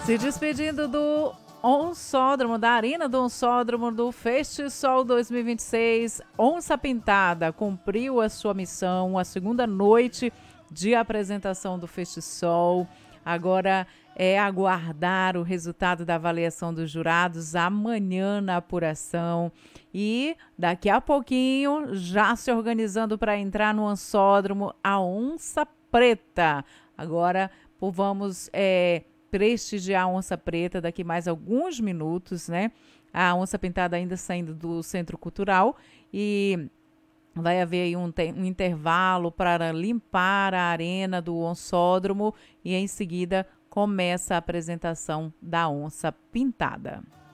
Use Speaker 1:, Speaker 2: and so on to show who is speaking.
Speaker 1: Se despedindo do Onsódromo, da Arena do Onsódromo do Festisol 2026, Onça Pintada cumpriu a sua missão, a segunda noite de apresentação do Festisol. Agora é aguardar o resultado da avaliação dos jurados amanhã na apuração. E daqui a pouquinho, já se organizando para entrar no Onsódromo, a Onça Preta. Agora vamos prestigiar a Onça Preta daqui mais alguns minutos, né? A Onça Pintada ainda saindo do Centro Cultural e vai haver aí um intervalo para limpar a arena do Onsódromo e em seguida começa a apresentação da Onça Pintada.